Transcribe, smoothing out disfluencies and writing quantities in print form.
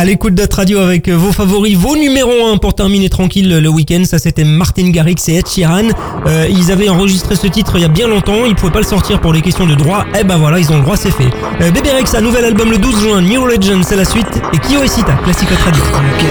l'écoute d'Hot Radio avec vos favoris, vos numéros 1 pour terminer tranquille le week-end. Ça, c'était Martin Garrix et Ed Sheeran. Ils avaient enregistré ce titre il y a bien longtemps. Ils pouvaient pas le sortir pour les questions de droit. Eh ben voilà, ils ont le droit, c'est fait. Bébé Rexha, nouvel album le 12 juin. New Legend, c'est la suite. Et Kyo et Sita, classique Hot Radio.